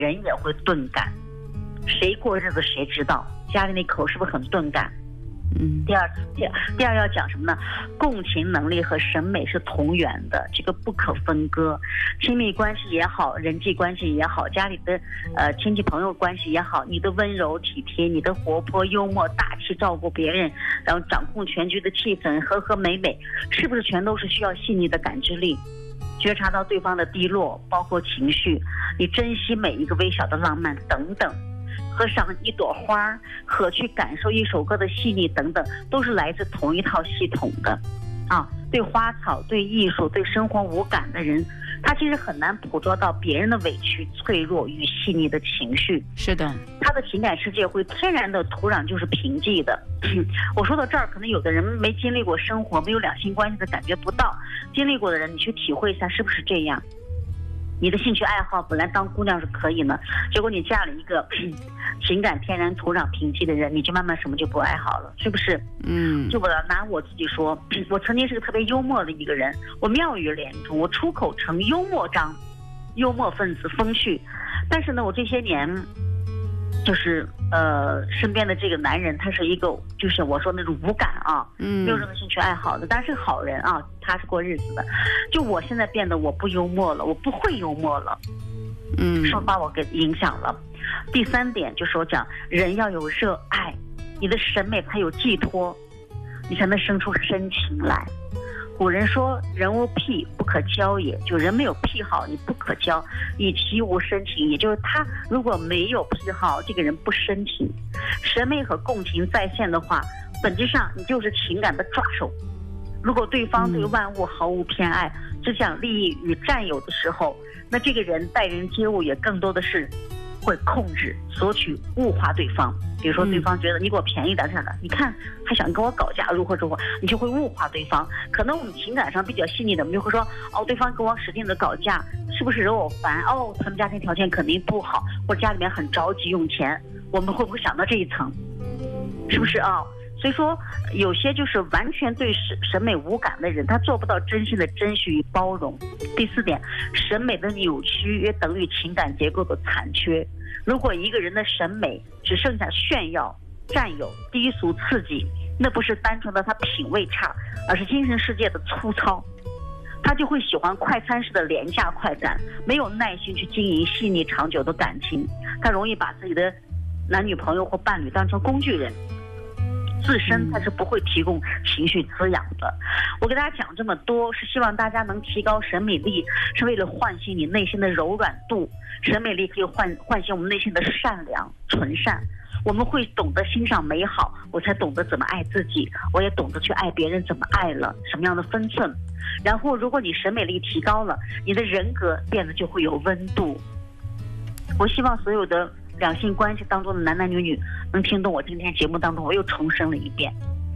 人也会钝感，谁过日子谁知道，家里那口是不是很钝感？第二要讲什么呢？共情能力和审美是同源的，这个不可分割。亲密关系也好，人际关系也好，家里的亲戚朋友关系也好，你的温柔体贴，你的活泼幽默大气，照顾别人，然后掌控全局的气氛，和和美美，是不是全都是需要细腻的感知力，觉察到对方的低落，包括情绪，你珍惜每一个微小的浪漫等等。喝上一朵花，和去感受一首歌的细腻等等，都是来自同一套系统的啊。对花草、对艺术、对生活无感的人，他其实很难捕捉到别人的委屈、脆弱与细腻的情绪。 是的， 他的情感世界会天然的土壤就是平静的。我说到这儿，可能有的人没经历过生活，没有两性关系的感觉不到，经历过的人，你去体会一下是不是这样。你的兴趣爱好本来当姑娘是可以呢，结果你嫁了一个情感天然土壤平静的人，你就慢慢什么就不爱好了，是不是？就我拿我自己说，我曾经是个特别幽默的一个人，我妙语连珠，我出口成幽默章，幽默分子，风趣。但是呢，我这些年就是身边的这个男人，他是一个就是我说那种无感啊，没有任何兴趣爱好的，但是好人啊，他是过日子的。就我现在变得我不幽默了，我不会幽默了，是把我给影响了。第三点就是我讲人要有热爱，你的审美才有寄托，你才能生出深情来。古人说人无癖不可交也，就人没有癖好你不可交，以其无深情，也就是他如果没有癖好，这个人不深情。审美和共情在线的话，本质上你就是情感的抓手。如果对方对万物毫无偏爱，只想利益与占有的时候，那这个人待人接物也更多的是会控制、索取、物化对方。比如说对方觉得你给我便宜点这样的，你看还想跟我搞价如何如何，你就会物化对方。可能我们情感上比较细腻的，我们就会说哦，对方跟我使劲的搞价，是不是惹我烦？哦，他们家庭条件肯定不好，或者家里面很着急用钱，我们会不会想到这一层？是不是啊？所以说有些就是完全对审美无感的人，他做不到真心的珍惜与包容。第四点，审美的扭曲也等于情感结构的残缺。如果一个人的审美只剩下炫耀、占有、低俗刺激，那不是单纯的他品味差，而是精神世界的粗糙。他就会喜欢快餐式的廉价快感，没有耐心去经营细腻长久的感情。他容易把自己的男女朋友或伴侣当成工具人，自身它是不会提供情绪滋养的。我给大家讲这么多，是希望大家能提高审美力，是为了唤醒你内心的柔软度。审美力可以唤醒我们内心的善良、纯善。我们会懂得欣赏美好，我才懂得怎么爱自己，我也懂得去爱别人怎么爱了，什么样的分寸。然后如果你审美力提高了，你的人格变得就会有温度。我希望所有的两性关系当中的男男女女能听懂我今天节目当中我又重申了一遍。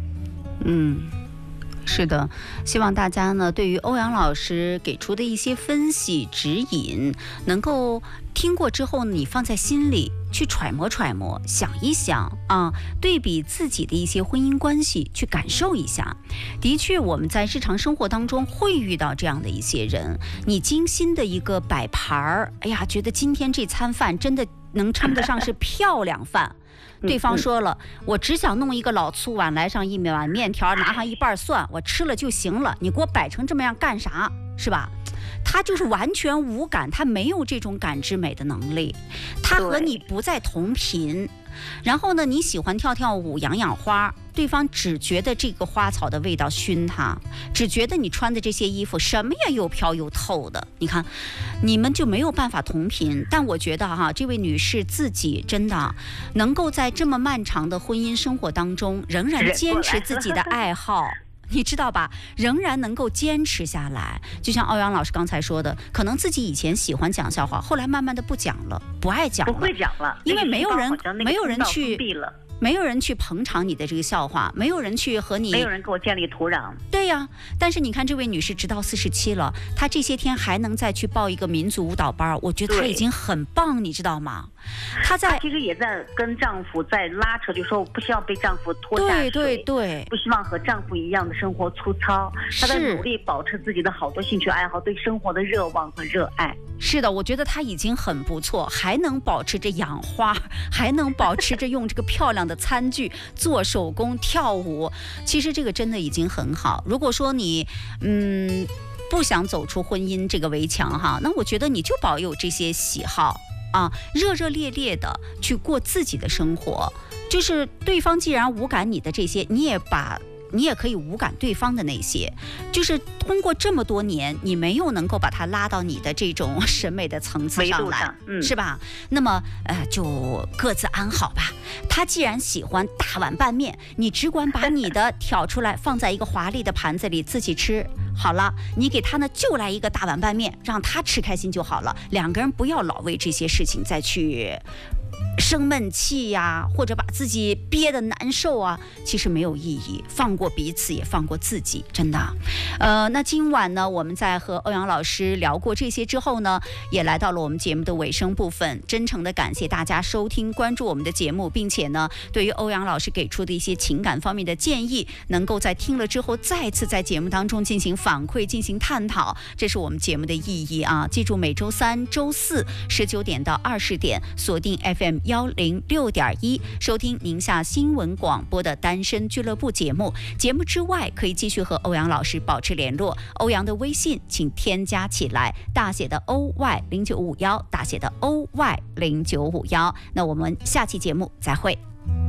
是的，希望大家呢对于欧阳老师给出的一些分析指引，能够听过之后呢，你放在心里去揣摩揣摩，想一想啊，对比自己的一些婚姻关系，去感受一下。的确，我们在日常生活当中会遇到这样的一些人，你精心的一个摆盘儿，哎呀，觉得今天这餐饭真的能称得上是漂亮饭。对方说了，我只想弄一个老粗碗，来上一碗面条，拿上一半蒜，我吃了就行了，你给我摆成这么样干啥，是吧？他就是完全无感，他没有这种感知美的能力，他和你不在同频。然后呢，你喜欢跳跳舞、养养花，对方只觉得这个花草的味道熏他，只觉得你穿的这些衣服什么呀又飘又透的。你看，你们就没有办法同频。但我觉得哈，这位女士自己真的能够在这么漫长的婚姻生活当中，仍然坚持自己的爱好。你知道吧，仍然能够坚持下来。就像欧阳老师刚才说的，可能自己以前喜欢讲笑话，后来慢慢的不讲了，不爱讲了， 不会讲了， 因为没有人去没有人去捧场你的这个笑话，没有人去和你， 没有人给我建立土壤。 对呀，但是你看这位女士直到47了，她这些天还能再去报一个民族舞蹈班，我觉得她已经很棒，你知道吗？她其实也在跟丈夫在拉扯，就说我不希望被丈夫拖下水， 对， 不希望和丈夫一样的生活粗糙。她在努力保持自己的好多兴趣爱好，对生活的热望和热爱。 是的，我觉得她已经很不错，还能保持着养花，还能保持着用这个漂亮的餐具做手工跳舞，其实这个真的已经很好。如果说你不想走出婚姻这个围墙哈，那我觉得你就保有这些喜好啊，热热烈烈的去过自己的生活。就是对方既然无感你的这些，你也可以无感对方的那些，就是通过这么多年，你没有能够把他拉到你的这种审美的层次上来，是吧？那么就各自安好吧。他既然喜欢大碗拌面，你只管把你的挑出来，放在一个华丽的盘子里自己吃好了。你给他呢就来一个大碗拌面，让他吃开心就好了。两个人不要老为这些事情再去生闷气呀，或者把自己憋得难受啊，其实没有意义。放过彼此，也放过自己，真的。那今晚呢，我们在和欧阳老师聊过这些之后呢，也来到了我们节目的尾声部分。真诚的感谢大家收听、关注我们的节目，并且呢，对于欧阳老师给出的一些情感方面的建议，能够在听了之后再次在节目当中进行反馈、进行探讨，这是我们节目的意义啊！记住，每周3、周4 19点到20点，锁定 FM 106.1，收听宁夏新闻广播的单身俱乐部节目。节目之外，可以继续和欧阳老师保持联络。欧阳的微信请添加起来，大写的 OY0951，大写的 OY0951。那我们下期节目再会。